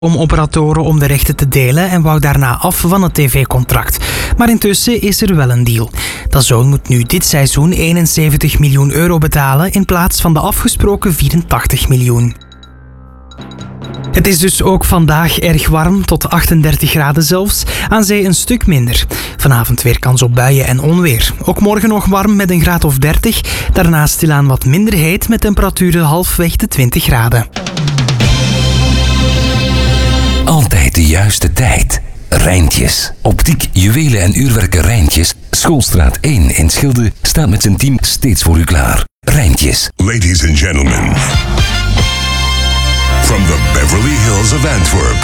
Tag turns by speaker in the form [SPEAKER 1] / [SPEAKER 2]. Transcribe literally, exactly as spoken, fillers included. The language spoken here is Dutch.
[SPEAKER 1] om operatoren om de rechten te delen en wou daarna af van het tv-contract. Maar intussen is er wel een deal. DAZN moet nu dit seizoen eenenzeventig miljoen euro betalen in plaats van de afgesproken vierentachtig miljoen. Het is dus ook vandaag erg warm, tot achtendertig graden zelfs. Aan zee een stuk minder. Vanavond weer kans op buien en onweer. Ook morgen nog warm met een graad of dertig. Daarna stilaan wat minder heet met temperaturen halfweg de twintig graden.
[SPEAKER 2] Altijd de juiste tijd. Rijntjes. Optiek, juwelen en uurwerken Rijntjes. Schoolstraat één in Schilde staat met zijn team steeds voor u klaar. Rijntjes.
[SPEAKER 3] Ladies and gentlemen, from the Beverly Hills of Antwerp,